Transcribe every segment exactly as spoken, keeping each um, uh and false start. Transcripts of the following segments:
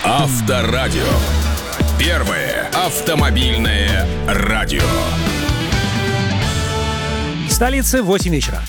Авторадио. Первое автомобильное радио. В столице восемь вечера.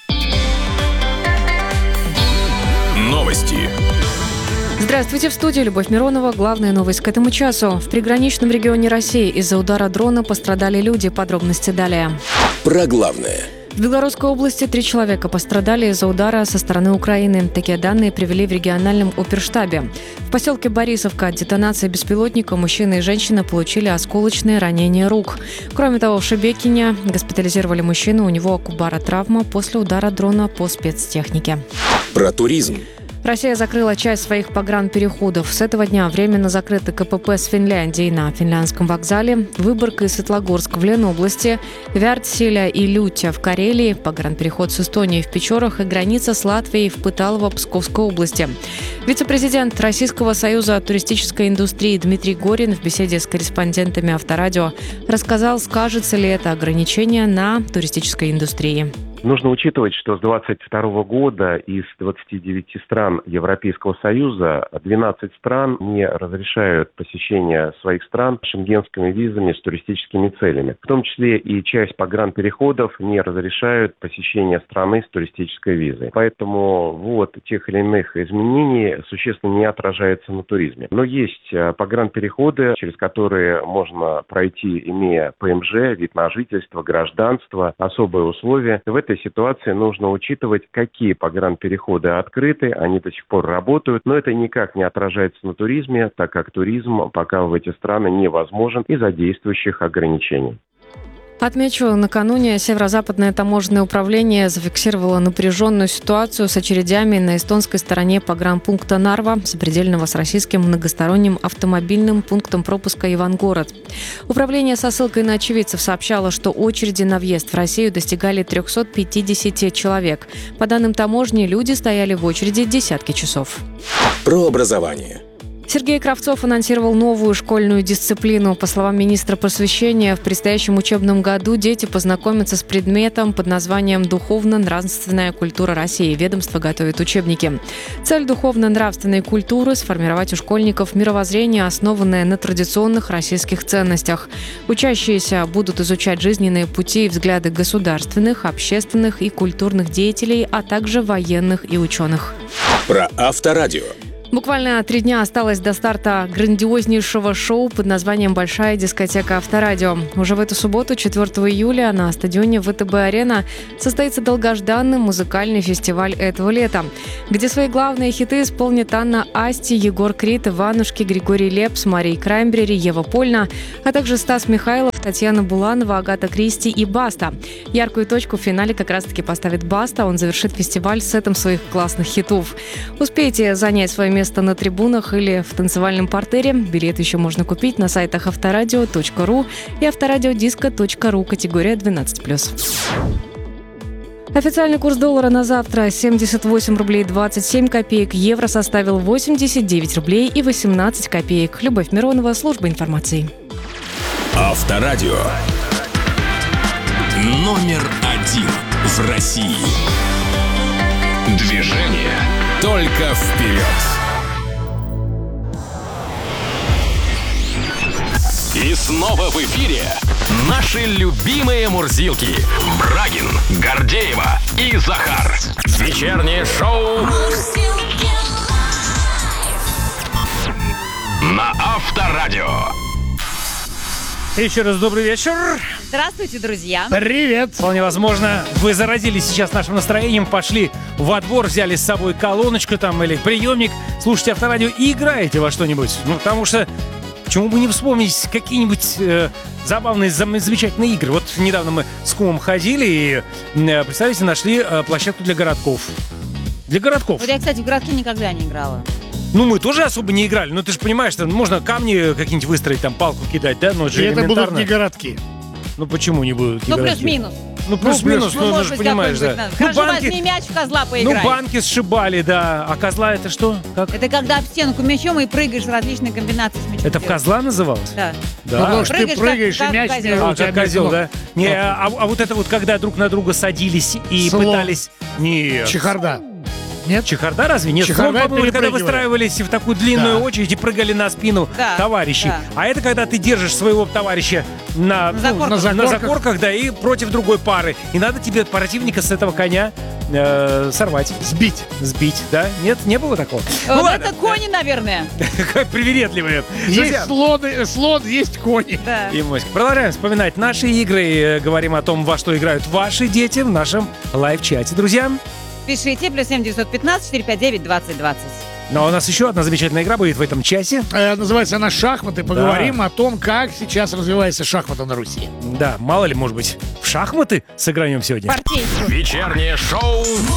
Новости. Здравствуйте, в студии Любовь Миронова. Главная новость к этому часу. В приграничном регионе России из-за удара дрона пострадали люди. Подробности далее. Про главное. В Белгородской области три человека пострадали из-за удара со стороны Украины. Такие данные привели в региональном оперштабе. В поселке Борисовка от детонации беспилотника мужчина и женщина получили осколочные ранения рук. Кроме того, в Шебекине госпитализировали мужчину, у него баротравма после удара дрона по спецтехнике. Про туризм. Россия закрыла часть своих погранпереходов. С этого дня временно закрыты КПП с Финляндией на Финляндском вокзале, Выборг и Светлогорск в Ленобласти, Вяртсиля и Лютя в Карелии, погранпереход с Эстонией в Печорах и граница с Латвией в Пыталово-Псковской области. Вице-президент Российского союза туристической индустрии Дмитрий Горин в беседе с корреспондентами Авторадио рассказал, скажется ли это ограничение на туристической индустрии. Нужно учитывать, что с двадцать второго года из двадцати девяти стран Европейского Союза двенадцать стран не разрешают посещение своих стран шенгенскими визами с туристическими целями. В том числе и часть погранпереходов не разрешают посещение страны с туристической визой. Поэтому ввод тех или иных изменений существенно не отражается на туризме. Но есть погранпереходы, через которые можно пройти, имея ПМЖ, вид на жительство, гражданство, особые условия. В этой ситуации нужно учитывать, какие погранпереходы открыты, они до сих пор работают, но это никак не отражается на туризме, так как туризм пока в эти страны невозможен из-за действующих ограничений. Отмечу, накануне Северо-Западное таможенное управление зафиксировало напряженную ситуацию с очередями на эстонской стороне погранпункта Нарва, сопредельного с российским многосторонним автомобильным пунктом пропуска Ивангород. Управление со ссылкой на очевидцев сообщало, что очереди на въезд в Россию достигали триста пятьдесят человек. По данным таможни, люди стояли в очереди десятки часов. Про образование. Сергей Кравцов анонсировал новую школьную дисциплину. По словам министра просвещения, в предстоящем учебном году дети познакомятся с предметом под названием «Духовно-нравственная культура России». Ведомство готовит учебники. Цель духовно-нравственной культуры – сформировать у школьников мировоззрение, основанное на традиционных российских ценностях. Учащиеся будут изучать жизненные пути и взгляды государственных, общественных и культурных деятелей, а также военных и ученых. Про Авторадио. Буквально три дня осталось до старта грандиознейшего шоу под названием «Большая дискотека Авторадио». Уже в эту субботу, четвёртого июля, на стадионе ВТБ-арена состоится долгожданный музыкальный фестиваль этого лета, где свои главные хиты исполнят Анна Асти, Егор Крид, Иванушки, Григорий Лепс, Мария Краймбрери, Ева Польна, а также Стас Михайлов, Татьяна Буланова, Агата Кристи и Баста. Яркую точку в финале как раз-таки поставит Баста. Он завершит фестиваль сетом своих классных хитов. Успейте занять свое место на трибунах или в танцевальном партере. Билет еще можно купить на сайтах авторадио точка ру и авторадиодиско точка ру, категория двенадцать плюс. Официальный курс доллара на завтра семьдесят восемь рублей двадцать семь копеек. Евро составил восемьдесят девять рублей и восемнадцать копеек. Любовь Миронова, служба информации. Авторадио. Номер один в России. Движение только вперед. И снова в эфире наши любимые мурзилки Брагин, Гордеева и Захар. Вечернее шоу на Авторадио. Еще раз добрый вечер. Здравствуйте, друзья. Привет. Вполне возможно, вы заразились сейчас нашим настроением, пошли во двор, взяли с собой колоночку там или приемник, слушайте Авторадио и играете во что-нибудь. Ну, потому что почему бы не вспомнить какие-нибудь э, забавные, замечательные игры. Вот недавно мы с кумом ходили и, э, представляете, нашли э, площадку для городков. Для городков. Вот я, кстати, в городки никогда не играла. Ну, мы тоже особо не играли, но ты же понимаешь, что можно камни какие-нибудь выстроить, там палку кидать, да? Но это же это элементарно. будут не городки. Ну, почему не будут не Ну, городки? плюс-минус. Ну, плюс-минус, ну, ну, может ты же быть, понимаешь, да. надо. Ну, Хорошо, банки, возьми мяч, в козла поиграй. ну, банки сшибали, да. А козла это что? Как? Это когда об стенку мячом и прыгаешь в различные комбинации с мячом. Это в козла называлось? Да. Да. Ну, потому что ты Прыгаешь, прыгаешь, как- и мяч как не козел. А, у тебя как козел, без да? ног. Не, а, а вот это вот, когда друг на друга садились и Слон. пытались... Нет. Чехарда. Нет? Чехарда разве? Нет, Чехарда слон, по-моему, когда перепрыгивает. выстраивались в такую длинную Да. очередь и прыгали на спину Да, товарищей. да. А это когда ты держишь своего товарища на, На ну, закорках. на, На на закорках. закорках, да, и против другой пары. И надо тебе противника с этого коня э, сорвать. Сбить. Сбить, да? Нет, не было такого? Ну Вот ладно, это кони, наверное. как привередливые. Есть Друзья, слон, э, слон, есть кони. Да. и Моська. Продолжаем вспоминать наши игры. э, Говорим о том, во что играют ваши дети в нашем лайв-чате. Друзья, Пишите, плюс семь девятьсот пятнадцать четыре пять девять двадцать двадцать. ну а у нас еще одна замечательная игра будет в этом часе. Э, называется она «Шахматы». Поговорим о том, как сейчас развивается шахматы на Руси. Да, мало ли, может быть, в шахматы сыграем сегодня. Партейку. Вечернее шоу